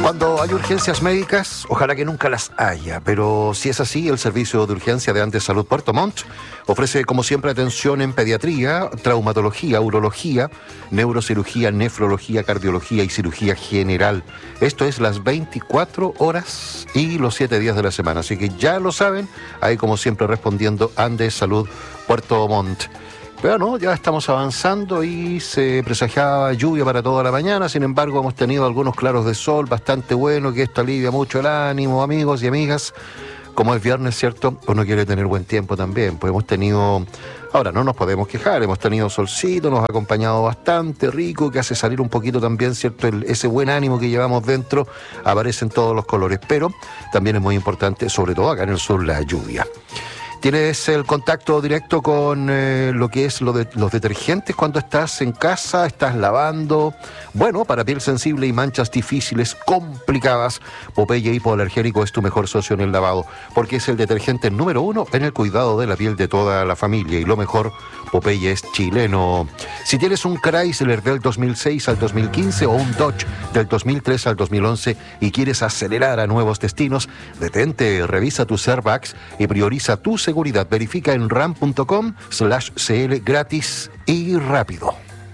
Cuando hay urgencias médicas, ojalá que nunca las haya, pero si es así, el servicio de urgencia de Andes Salud Puerto Montt ofrece, como siempre, atención en pediatría, traumatología, urología, neurocirugía, nefrología, cardiología y cirugía general. Esto es las 24 horas y los 7 días de la semana, así que ya lo saben, ahí como siempre respondiendo Andes Salud Puerto Montt. Pero no, ya estamos avanzando y se presagiaba lluvia para toda la mañana. Sin embargo, hemos tenido algunos claros de sol bastante buenos, que esto alivia mucho el ánimo, amigos y amigas. Como es viernes, ¿cierto? Uno quiere tener buen tiempo también. Pues hemos tenido, ahora no nos podemos quejar, hemos tenido solcito, nos ha acompañado bastante rico, que hace salir un poquito también, ¿cierto? Ese buen ánimo que llevamos dentro aparece en todos los colores. Pero también es muy importante, sobre todo acá en el sur, la lluvia. ¿Tienes el contacto directo con lo que es los detergentes cuando estás en casa, estás lavando? Bueno, para piel sensible y manchas difíciles, complicadas, Popeye Hipoalergénico es tu mejor socio en el lavado, porque es el detergente número 1 en el cuidado de la piel de toda la familia. Y lo mejor, Popeye es chileno. Si tienes un Chrysler del 2006 al 2015 o un Dodge del 2003 al 2011 y quieres acelerar a nuevos destinos, detente, revisa tus airbags y prioriza tu seguridad. Verifica en ram.com/cl gratis y rápido.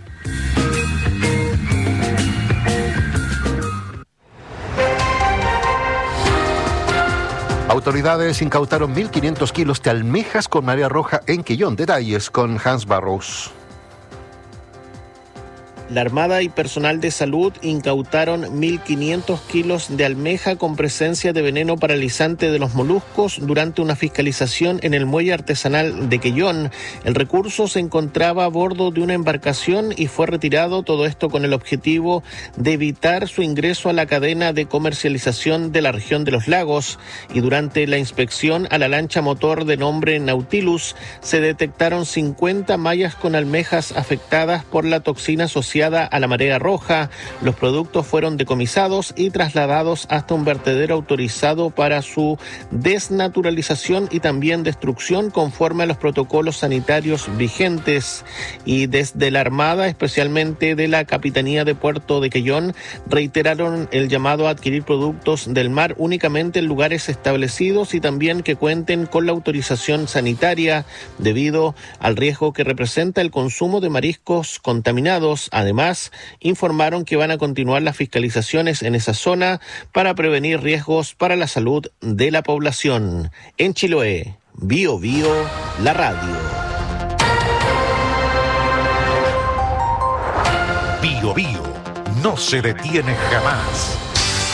Autoridades incautaron 1.500 kilos de almejas con marea roja en Quellón. Detalles con Hans Barrows. La Armada y personal de salud incautaron 1.500 kilos de almeja con presencia de veneno paralizante de los moluscos durante una fiscalización en el muelle artesanal de Quellón. El recurso se encontraba a bordo de una embarcación y fue retirado, todo esto con el objetivo de evitar su ingreso a la cadena de comercialización de la región de los lagos. Y durante la inspección a la lancha motor de nombre Nautilus se detectaron 50 mallas con almejas afectadas por la toxina asociada a la marea roja. Los productos fueron decomisados y trasladados hasta un vertedero autorizado para su desnaturalización y también destrucción conforme a los protocolos sanitarios vigentes. Y desde la Armada, especialmente de la Capitanía de Puerto de Quellón, reiteraron el llamado a adquirir productos del mar únicamente en lugares establecidos y también que cuenten con la autorización sanitaria debido al riesgo que representa el consumo de mariscos contaminados. Además, informaron que van a continuar las fiscalizaciones en esa zona para prevenir riesgos para la salud de la población. En Chiloé, Bio Bio, la radio. Bio Bio no se detiene jamás.